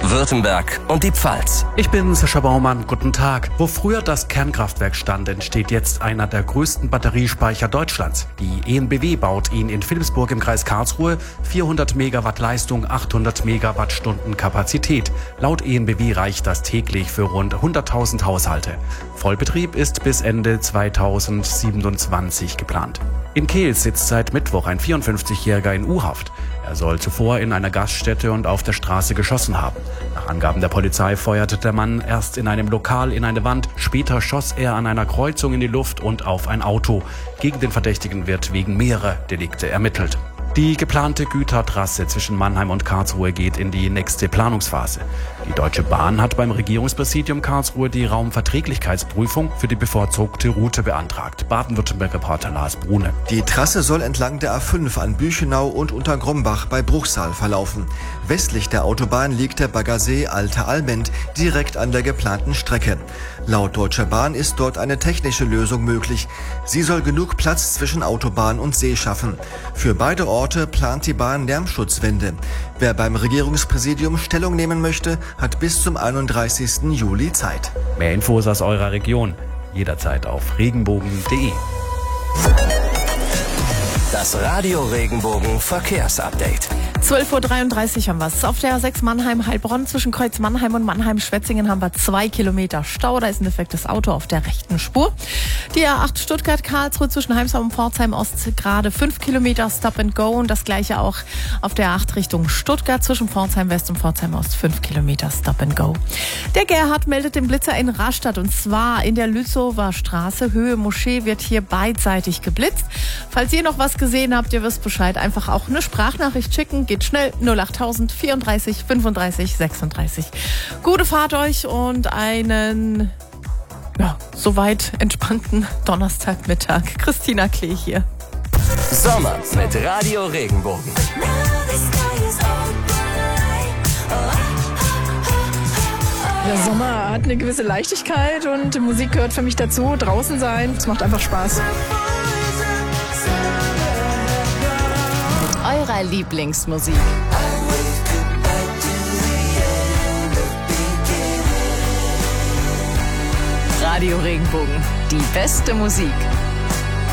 Baden-Württemberg und die Pfalz. Ich bin Sascha Baumann, guten Tag. Wo früher das Kernkraftwerk stand, entsteht jetzt einer der größten Batteriespeicher Deutschlands. Die EnBW baut ihn in Philippsburg im Kreis Karlsruhe. 400 Megawatt Leistung, 800 Megawattstunden Kapazität. Laut EnBW reicht das täglich für rund 100.000 Haushalte. Vollbetrieb ist bis Ende 2027 geplant. In Kehl sitzt seit Mittwoch ein 54-Jähriger in U-Haft. Er soll zuvor in einer Gaststätte und auf der Straße geschossen haben. Nach Angaben der Polizei feuerte der Mann erst in einem Lokal in eine Wand. Später schoss er an einer Kreuzung in die Luft und auf ein Auto. Gegen den Verdächtigen wird wegen mehrerer Delikte ermittelt. Die geplante Gütertrasse zwischen Mannheim und Karlsruhe geht in die nächste Planungsphase. Die Deutsche Bahn hat beim Regierungspräsidium Karlsruhe die Raumverträglichkeitsprüfung für die bevorzugte Route beantragt. Baden-Württemberg-Reporter Lars Brune. Die Trasse soll entlang der A5 an Büchenau und Untergrombach bei Bruchsal verlaufen. Westlich der Autobahn liegt der Baggersee Alter Almend direkt an der geplanten Strecke. Laut Deutscher Bahn ist dort eine technische Lösung möglich. Sie soll genug Platz zwischen Autobahn und See schaffen. Für beide Orte plant die Bahn Lärmschutzwände. Wer beim Regierungspräsidium Stellung nehmen möchte, hat bis zum 31. Juli Zeit. Mehr Infos aus eurer Region jederzeit auf regenbogen.de. Das Radio Regenbogen Verkehrsupdate. 12.33 Uhr haben wir es. Auf der A6 Mannheim-Heilbronn zwischen Kreuz Mannheim und Mannheim-Schwetzingen haben wir 2 Kilometer Stau. Da ist ein defektes Auto auf der rechten Spur. Die A8 Stuttgart-Karlsruhe zwischen Heimsheim und Pforzheim-Ost gerade 5 Kilometer Stop and Go. Und das gleiche auch auf der A8 Richtung Stuttgart zwischen Pforzheim-West und Pforzheim-Ost 5 Kilometer Stop and Go. Der Gerhard meldet den Blitzer in Rastatt und zwar in der Lützower Straße. Höhe Moschee wird hier beidseitig geblitzt. Falls ihr noch was gesehen habt, ihr wisst Bescheid, einfach auch eine Sprachnachricht schicken. Geht schnell, 08000 34 35 36. Gute Fahrt euch und einen soweit entspannten Donnerstagmittag. Christina Klee hier. Sommer mit Radio Regenbogen. Der Sommer hat eine gewisse Leichtigkeit und die Musik gehört für mich dazu. Draußen sein, es macht einfach Spaß. Eurer Lieblingsmusik. Radio Regenbogen, die beste Musik.